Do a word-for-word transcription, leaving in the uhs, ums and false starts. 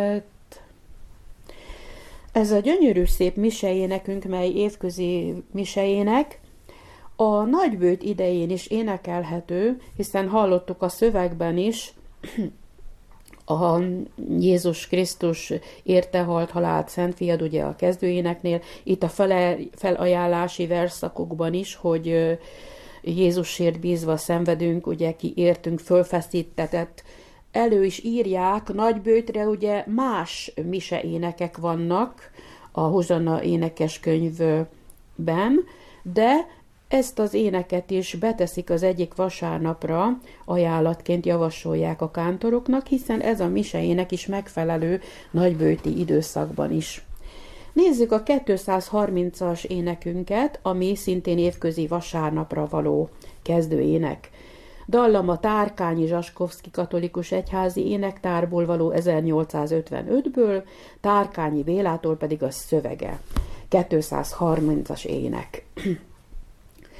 Ez a gyönyörű szép misejénekünk, mely évközi misejének, a nagybőjt idején is énekelhető, hiszen hallottuk a szövegben is, a Jézus Krisztus érte halt, halált, szent fiad, ugye a kezdőéneknél, itt a fele, felajánlási verszakokban is, hogy Jézusért bízva szenvedünk, ugye ki értünk fölfeszítetett, elő is írják, nagybőjtre ugye más mise énekek vannak a Hozsanna énekeskönyvben, de ezt az éneket is beteszik az egyik vasárnapra, ajánlatként javasolják a kántoroknak, hiszen ez a miseének is megfelelő nagybőjti időszakban is. Nézzük a kétszázharmincas énekünket, ami szintén évközi vasárnapra való kezdőének. Dallam a Tárkányi Zsaskovszki katolikus egyházi énektárból való ezernyolcszázötvenötből, Tárkányi Bélától pedig a szövege. kétszázharmincas ének.